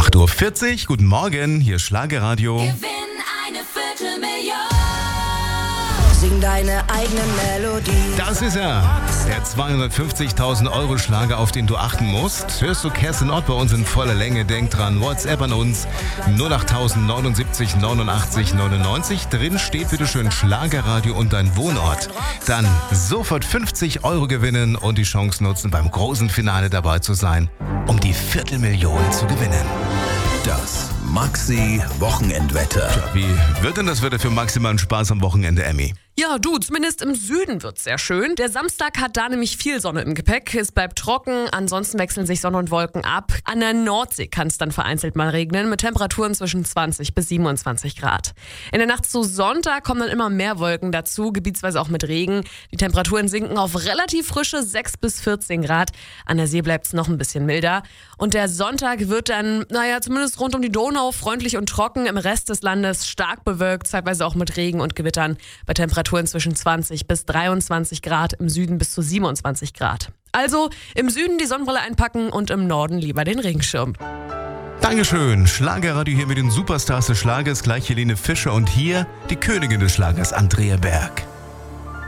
8:40 Uhr, guten Morgen, hier ist Schlagerradio. Gewinn eine Viertelmillion. Sing deine eigene Melodie. Das ist er, der 250.000 € Schlager, auf den du achten musst. Hörst du Kerstin Ott bei uns in voller Länge, denk dran, WhatsApp an uns 08000 79 89 99. Drin steht bitteschön Schlagerradio und dein Wohnort. Dann sofort 50 € gewinnen und die Chance nutzen, beim großen Finale dabei zu sein, um die Viertelmillion zu gewinnen. Das Maxi-Wochenendwetter. Wie wird denn das Wetter für maximalen Spaß am Wochenende, Emmy? Ja, du, zumindest im Süden wird's sehr schön. Der Samstag hat da nämlich viel Sonne im Gepäck. Es bleibt trocken, ansonsten wechseln sich Sonne und Wolken ab. An der Nordsee kann es dann vereinzelt mal regnen, mit Temperaturen zwischen 20 bis 27 Grad. In der Nacht zu Sonntag kommen dann immer mehr Wolken dazu, gebietsweise auch mit Regen. Die Temperaturen sinken auf relativ frische 6 bis 14 Grad. An der See bleibt's noch ein bisschen milder. Und der Sonntag wird dann, zumindest rund um die Donau freundlich und trocken. Im Rest des Landes stark bewölkt, zeitweise auch mit Regen und Gewittern. Bei Temperaturen zwischen 20 bis 23 Grad, im Süden bis zu 27 Grad. Also im Süden die Sonnenbrille einpacken und im Norden lieber den Regenschirm. Dankeschön. Schlagerradio hier mit den Superstars des Schlagers, gleich Helene Fischer und hier die Königin des Schlagers, Andrea Berg.